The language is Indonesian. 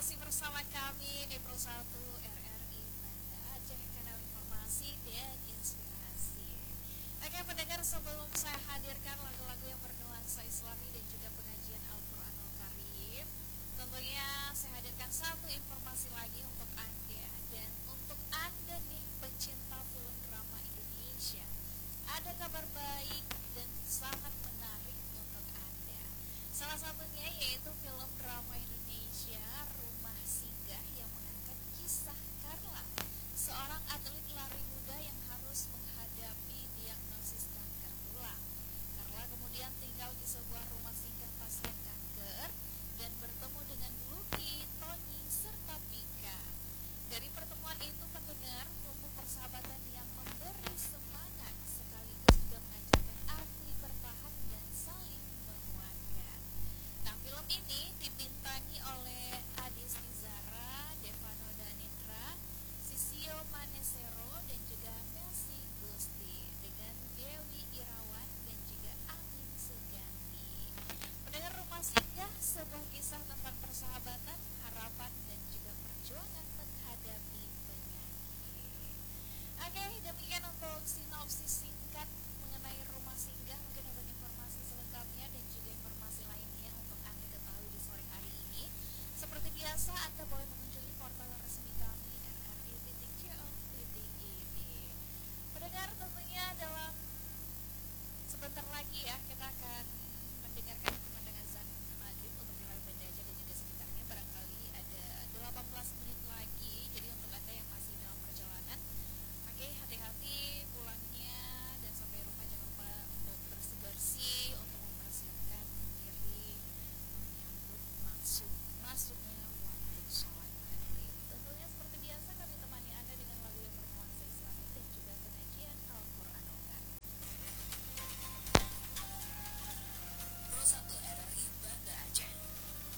masih bersama kami di Pro 1 RRI Banda Aceh, kanal informasi dan inspirasi. Oke pendengar, sebelum saya hadirkan lagu-lagu yang bernuansa Islami dan